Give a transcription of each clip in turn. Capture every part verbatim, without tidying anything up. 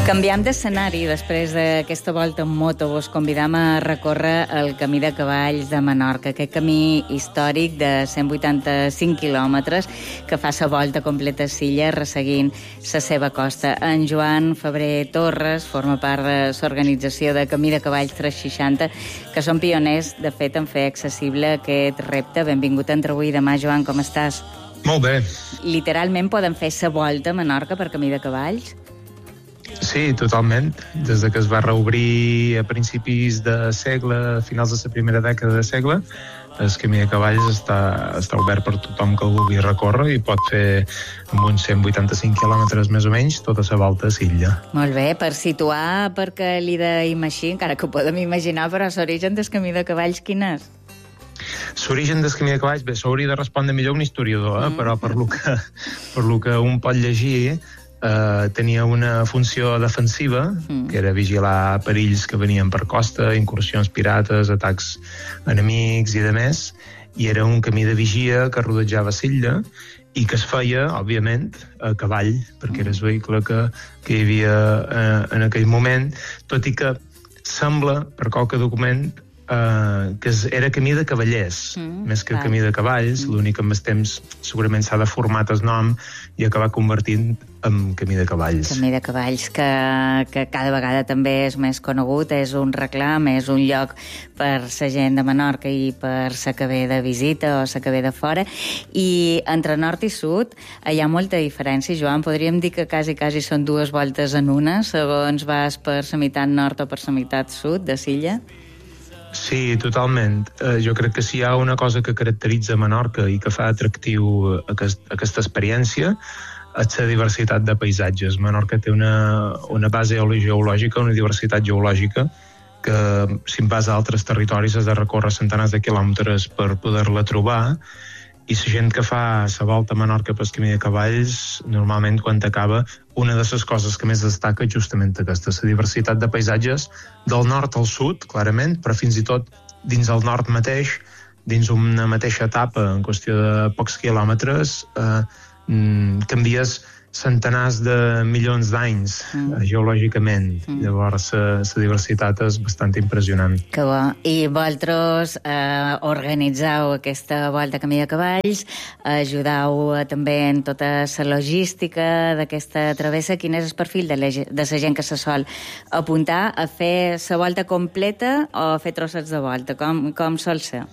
Canviam d'escenari. Després d'aquesta volta en moto us convidam a recórrer el Camí de Cavalls de Menorca, aquest camí històric de cent vuitanta-cinc quilòmetres que fa la volta completa a Silla resseguint la seva costa. En Joan Febrer Torres forma part de l'organització de Camí de Cavalls tres seixanta, que són pioners, de fet, en fer accessible aquest repte. Benvingut entre avui i demà, Joan, com estàs? Molt bé. Literalment poden fer la volta a Menorca per Camí de Cavalls? Sí, totalment. Des de que es va reobrir a principis de segle, a finals de la primera dècada de segle, el Camí de Cavalls està, està obert per tothom que el vulgui recórrer i pot fer amb uns cent vuitanta-cinc quilòmetres més o menys tota la volta a Silla. Molt bé, per situar, perquè li deim així, encara que ho podem imaginar, però l'origen del Camí de Cavalls quin és? L'origen del Camí de Cavalls, bé, s'hauria de respondre millor un historiador, eh? mm. però per lo que, per lo que un pot llegir, Uh, tenia una funció defensiva, mm. que era vigilar perills que venien per costa, incursions pirates, atacs enemics i demés, i era un camí de vigia que rodejava Silla i que es feia, òbviament, a cavall, perquè era el vehicle que, que hi havia uh, en aquell moment, tot i que sembla, per qualque document, Uh, que era camí de cavallers, mm, més que clar. Camí de cavalls, mm. l'únic que amb el temps segurament s'ha deformat el nom i acabar convertint en camí de cavalls. Camí de cavalls, que, que cada vegada també és més conegut, és un reclam, és un lloc per la gent de Menorca i per la que ve de visita o la que ve de fora. I entre nord i sud hi ha molta diferència, Joan. Podríem dir que quasi, quasi són dues voltes en una, segons vas per la meitat nord o per la meitat sud de Silla? Sí, totalment. Uh, jo crec que si hi ha una cosa que caracteritza Menorca i que fa atractiu aquest, aquesta experiència és la diversitat de paisatges. Menorca té una, una base geològica, una diversitat geològica que si en vas a altres territoris has de recórrer centenars de quilòmetres per poder-la trobar, i la gent que fa la volta a Menorca pel Camí de Cavalls, normalment quan acaba, una de les coses que més destaca és justament aquesta, la diversitat de paisatges del nord al sud, clarament, però fins i tot dins el nord mateix, dins una mateixa etapa, en qüestió de pocs quilòmetres, eh, canvies centenars de milions d'anys mm. geològicament. Mm. Llavors, la diversitat és bastant impressionant. Que bo. I vosaltres eh, organitzeu aquesta volta Camí de Cavalls, ajudeu eh, també en tota la logística d'aquesta travessa. Quin és el perfil de la, de la gent que se sol apuntar a fer la volta completa o a fer trossets de volta? Com, com sol ser?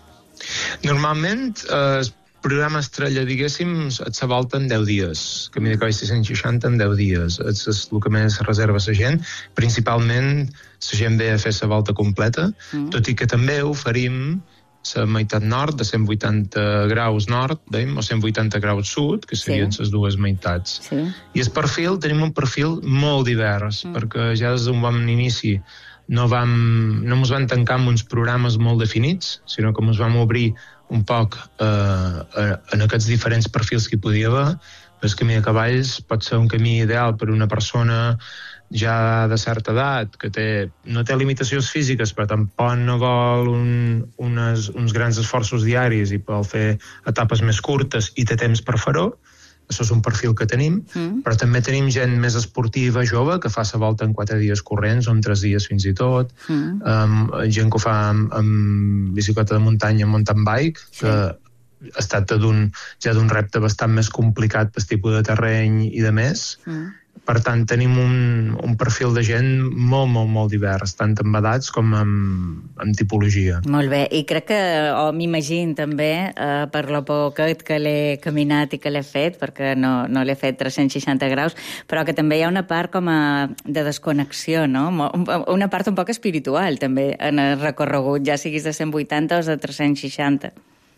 Normalment, eh, programa estrella, diguéssim, és la volta en deu dies. Camí de Cavalls cent seixanta en deu dies. És el que més reserva la gent. Principalment, la gent ve a fer la volta completa, mm. tot i que també oferim la meitat nord, de cent vuitanta graus nord, dèiem, o cent vuitanta graus sud, que serien les sí. dues meitats. Sí. I el perfil, tenim un perfil molt divers, mm. perquè ja des d'un bon inici no vam, no ens vam tancar amb uns programes molt definits, sinó que ens vam obrir un poc eh, en aquests diferents perfils que hi podia haver. El Camí de Cavalls pot ser un camí ideal per una persona ja de certa edat, que té, no té limitacions físiques, però tampoc no vol un, unes, uns grans esforços diaris i vol fer etapes més curtes i té temps per fer-ho. Això és un perfil que tenim, mm. però també tenim gent més esportiva, jove, que fa la volta en quatre dies corrents o en tres dies fins i tot, mm. um, gent que ho fa amb, amb bicicleta de muntanya, mountain bike, sí. que es tracta d'un, ja d'un repte bastant més complicat per tipus de terreny i de més. Mm. Per tant, tenim un, un perfil de gent molt, molt, molt divers, tant en edats com en, en tipologia. Molt bé, i crec que, o m'imagino també, eh, per lo poquet que l'he caminat i que l'he fet, perquè no, no l'he fet tres-cents seixanta graus, però que també hi ha una part com a de desconnexió, no? Una part un poc espiritual, també, en el recorregut, ja siguis de cent vuitanta o de tres-cents seixanta.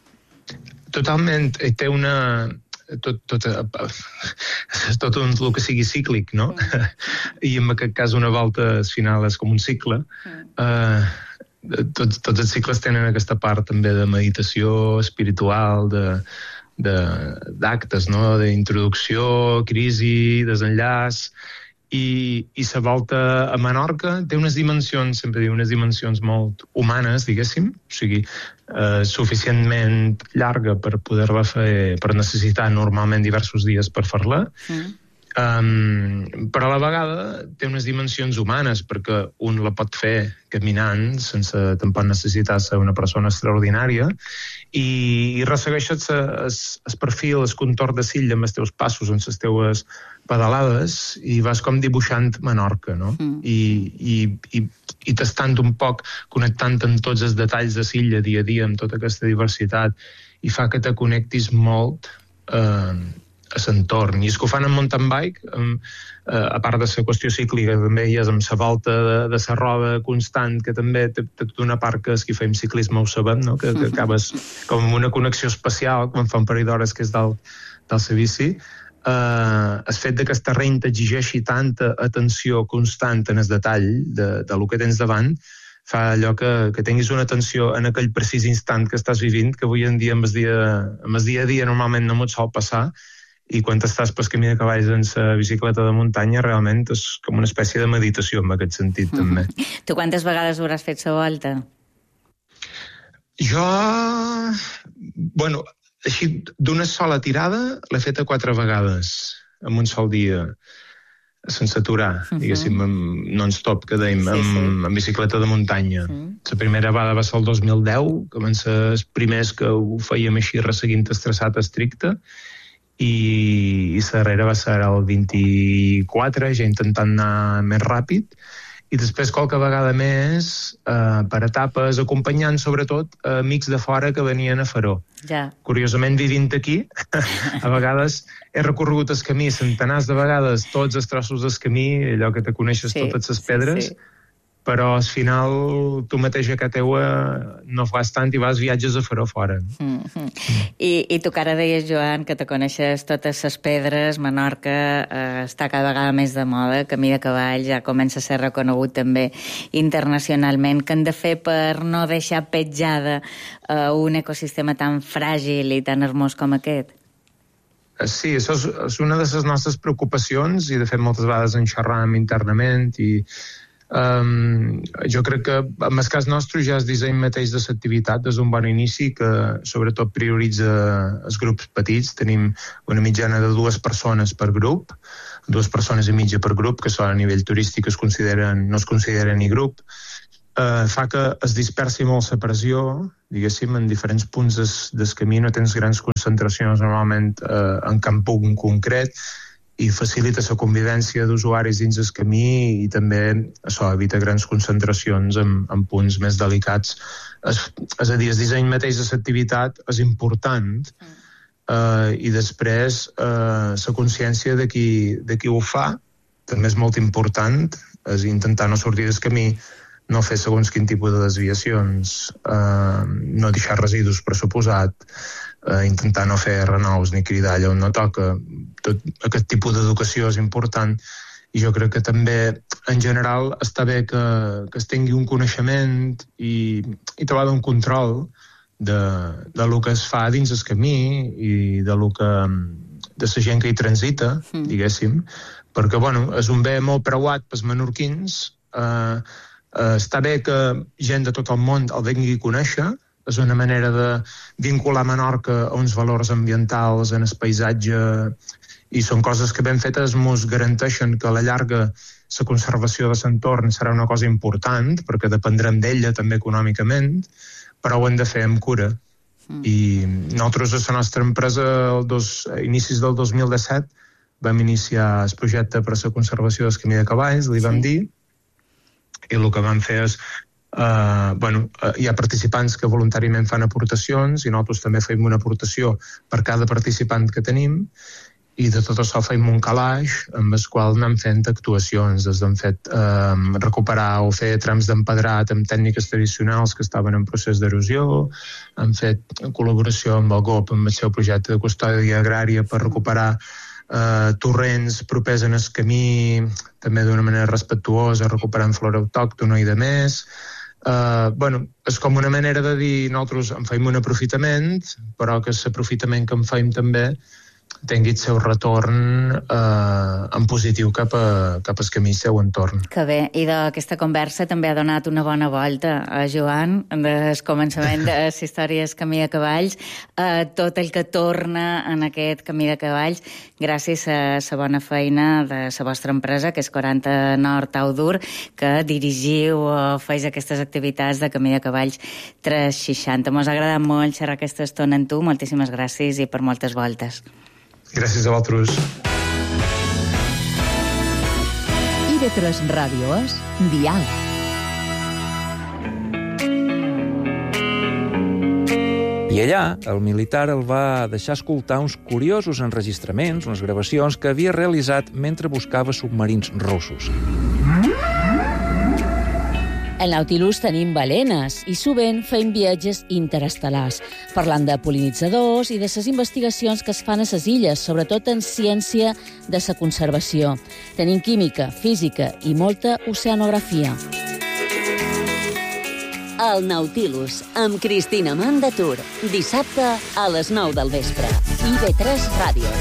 Totalment, té una... tot, tot, tot un, el que sigui cíclic, no? Mm. I en aquest cas una volta al final és com un cicle. Mm. Uh, tots, tots els cicles tenen aquesta part també de meditació espiritual, de, de, d'actes, no? D'introducció, crisi, desenllaç. I, i la volta a Menorca té unes dimensions, sempre diu, unes dimensions molt humanes, diguéssim, o sigui, eh, suficientment llarga per poder-la fer, per necessitar normalment diversos dies per fer-la, mm. Um, però a la vegada té unes dimensions humanes, perquè un la pot fer caminant sense tampoc necessitar ser una persona extraordinària, i, i ressegueixes el perfil, el contorn de Silla amb els teus passos, amb les teues pedalades, i vas com dibuixant Menorca, no? Mm. I, i, i, i tastant un poc, connectant amb tots els detalls de Silla dia a dia, amb tota aquesta diversitat, i fa que te connectis molt eh, a l'entorn. I és que ho fan amb mountain bike, amb, eh, a part de la qüestió cíclica, també hi és amb la volta de, de la roda constant, que també té, té tota una part que els que fem ciclisme ho sabem, no? que, que acabes com amb una connexió especial, quan fa un parell d'hores que és del, del la bici. Eh, el fet que el terreny t'exigeixi tanta atenció constant en el detall de, de lo que tens davant, fa allò que, que tinguis una atenció en aquell precís instant que estàs vivint, que avui en dia amb el dia, amb el dia a dia normalment no m'ho sol passar, i quan estàs pel camí de cavalls en la bicicleta de muntanya realment és com una espècie de meditació en aquest sentit, mm-hmm. també. Tu quantes vegades hauràs fet la volta? Jo, bueno, així d'una sola tirada l'he feta quatre vegades en un sol dia, sense aturar, uh-huh. diguéssim, non-stop, que dèiem, sí, sí. Amb, amb bicicleta de muntanya. Uh-huh. La primera vegada va ser el dos mil deu, que van ser els primers que ho fèiem així resseguint el traçat estricte, i, i la darrera va ser el vint-i-quatre, ja intentant anar més ràpid, i després qualque vegada més eh, per etapes, acompanyant sobretot eh, amics de fora que venien a Faró. Ja. Curiosament, vivint aquí, a vegades he recorregut el camí centenars de vegades, tots els trossos del camí, allò que te coneixes sí, totes les pedres, sí, sí. Però al final tu mateix a casa teua no fas tant i vas viatges a Faró fora. Mm-hmm. I, I tu que ara deies, Joan, que te coneixes totes les pedres, Menorca eh, està cada vegada més de moda, Camí de Cavall ja comença a ser reconegut també internacionalment. Què han de fer per no deixar petjada eh, un ecosistema tan fràgil i tan hermós com aquest? Sí, això és, és una de les nostres preocupacions, i de fet moltes vegades en xerram internament, i Um, jo crec que en el cas nostre ja el disseny mateix de l'activitat és un bon inici que sobretot prioritza els grups petits. Tenim una mitjana de dues persones per grup, dues persones i mitja per grup, que són a nivell turístic es consideren, no es consideren ni grup. Uh, fa que es dispersi molt la pressió, diguéssim, en diferents punts des, del camí, no tens grans concentracions normalment uh, en cap punt concret, i facilita la convivència d'usuaris dins el camí, i també això evita grans concentracions en, en punts més delicats. És, és a dir, el disseny mateix de l'activitat és important, mm. eh, i després eh, la consciència de qui, de qui ho fa també és molt important, és intentar no sortir del camí, no fer segons quin tipus de desviacions, eh, no deixar residus per suposat, eh, intentar no fer renous ni cridar allà on no toca. Tot aquest tipus d'educació és important, i jo crec que també en general està bé que, que es tingui un coneixement i, i trobar un control de, de lo que es fa dins el camí i de lo que de la gent que hi transita, mm. diguéssim, perquè bueno, és un bé molt preuat pels menorquins. eh, eh, està bé que gent de tot el món el vingui a conèixer, és una manera de vincular Menorca a uns valors ambientals, en el paisatge, i són coses que ben fetes ens garanteixen que a la llarga la conservació de l'entorn serà una cosa important, perquè dependrem d'ella també econòmicament, però ho hem de fer amb cura. Mm. I nosaltres, a la nostra empresa, el dos, a inicis del dos mil disset, vam iniciar el projecte per a la conservació del Camí de Cavalls, li vam sí. dir, i el que vam fer és Uh, bueno, uh, hi ha participants que voluntàriament fan aportacions, i nosaltres també fem una aportació per cada participant que tenim, i de tot això fem un calaix amb el qual anem fent actuacions, des d'hem fet uh, recuperar o fer trams d'empedrat amb tècniques tradicionals que estaven en procés d'erosió, hem fet col·laboració amb el G O P, amb el seu projecte de custòdia agrària per recuperar Uh, torrents propers en el camí, també d'una manera respectuosa, recuperant flora autòctona i de més. Uh, bueno, és com una manera de dir nosaltres en feim un aprofitament, però que l'aprofitament que en feim també tingui el seu retorn eh, en positiu cap, a, cap al camí seu entorn. Que bé, i d'aquesta conversa també ha donat una bona volta a Joan, del començament de les històries Camí de Cavalls, a tot el que torna en aquest Camí de Cavalls, gràcies a la bona feina de la vostra empresa, que és quaranta Nord Audur, que dirigiu o feis aquestes activitats de Camí de Cavalls tres seixanta. Mos ha agradat molt xerrar aquesta estona amb tu, moltíssimes gràcies i per moltes voltes. Gràcies a vosaltres. I ve tres Ràdio és Dial. I allà, el militar el va deixar escoltar uns curiosos enregistraments, unes gravacions que havia realitzat mentre buscava submarins russos. Al Nautilus tenim balenes i sovint fem viatges interestel·lars, parlant de pol·linitzadors i de les investigacions que es fan a les illes, sobretot en ciència de la conservació. Tenim química, física i molta oceanografia. El Nautilus, amb Cristina Mandatur, dissabte a les nou del vespre. I ve tres Ràdio.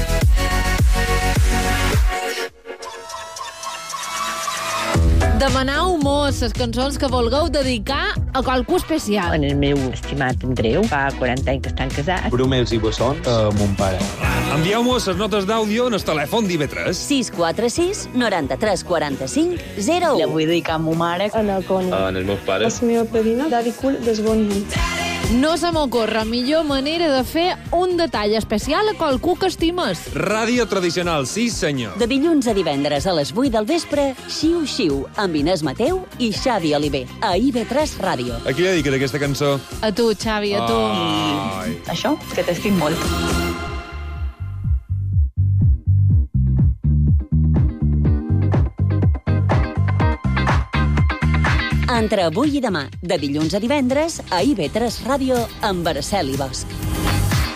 Demanau mos les cançons que vulgueu dedicar a qualcú especial. En el meu estimat Andreu, fa quaranta anys que estan casats. Brumels i bessons a mon pare. Envieu-mos les notes d'àudio en el telèfon d'I V tres. sis quatre sis, noranta-tres, quaranta-cinc, zero u. La vull dedicar a ma mare. A la Connie. En els meus pares. La meva padrina, Daddy Cool, des bon dia. No se m'ocorre millor manera de fer un detall especial a qualcú que estimes. Ràdio tradicional, sí senyor. De dilluns a divendres a les vuit del vespre, Xiu Xiu, amb Inés Mateu i Xavi Oliver, a I V tres Ràdio. A qui dediques aquesta cançó? A tu, Xavi, a tu. Ai. Això, que t'estic molt. Entre avui i demà, de dilluns a divendres, a I V tres Ràdio, amb Araceli Bosch.